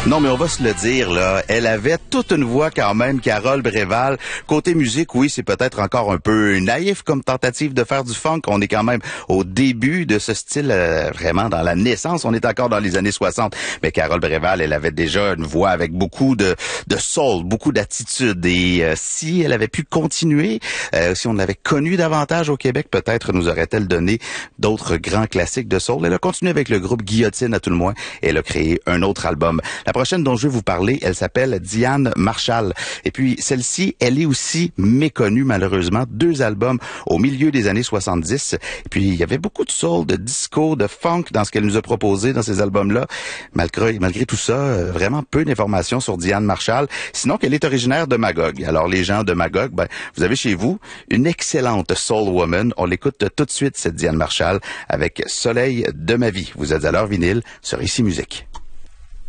Non, mais on va se le dire, là, elle avait toute une voix quand même, Carole Bréval. Côté musique, oui, c'est peut-être encore un peu naïf comme tentative de faire du funk. On est quand même au début de ce style, vraiment dans la naissance. On est encore dans les années 60. Mais Carole Bréval, elle avait déjà une voix avec beaucoup de soul, beaucoup d'attitude. Et si elle avait pu continuer, si on l'avait connue davantage au Québec, peut-être nous aurait-elle donné d'autres grands classiques de soul. Elle a continué avec le groupe Guillotine à tout le moins et elle a créé un autre album. La prochaine dont je vais vous parler, elle s'appelle Diane Marshall. Et puis, celle-ci, elle est aussi méconnue, malheureusement. 2 albums au milieu des années 70. Et puis, il y avait beaucoup de soul, de disco, de funk dans ce qu'elle nous a proposé dans ces albums-là. Malgré tout ça, vraiment peu d'informations sur Diane Marshall. Sinon qu'elle est originaire de Magog. Alors, les gens de Magog, vous avez chez vous une excellente soul woman. On l'écoute tout de suite, cette Diane Marshall, avec Soleil de ma vie. Vous êtes à l'heure vinyle sur Ici Musique.